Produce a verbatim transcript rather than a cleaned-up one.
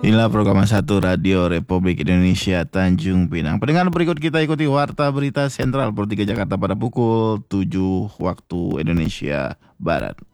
Inilah program satu Radio Republik Indonesia Tanjung Pinang. Pendengar berikut kita ikuti Warta Berita Sentral Pukul tiga Jakarta pada pukul tujuh waktu Indonesia Barat.